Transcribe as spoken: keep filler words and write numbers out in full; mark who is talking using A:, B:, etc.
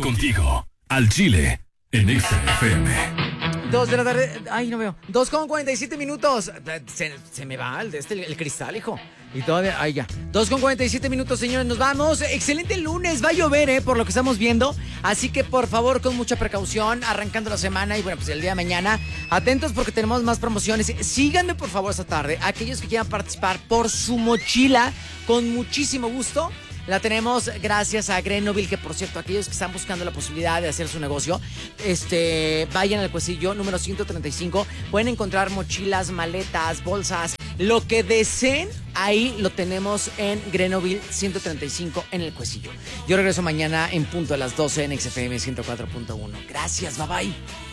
A: contigo, al Chile, en Exa F M.
B: Dos de la tarde. Ay, no veo. Dos con cuarenta y siete minutos. Se, se me va el, este, el cristal, hijo. Y todavía. Ay, ya. Dos con cuarenta y siete minutos, señores. Nos vamos. Excelente lunes. Va a llover, ¿eh? Por lo que estamos viendo. Así que, por favor, con mucha precaución. Arrancando la semana. Y bueno, pues el día de mañana. Atentos porque tenemos más promociones. Síganme, por favor, esta tarde. Aquellos que quieran participar por su mochila. Con muchísimo gusto. La tenemos gracias a Grenoble, que por cierto, aquellos que están buscando la posibilidad de hacer su negocio, este, vayan al Cuecillo número ciento treinta y cinco. Pueden encontrar mochilas, maletas, bolsas, lo que deseen. Ahí lo tenemos en Grenoble ciento treinta y cinco en el Cuecillo. Yo regreso mañana en punto a las doce en X F M ciento cuatro punto uno. Gracias, bye bye.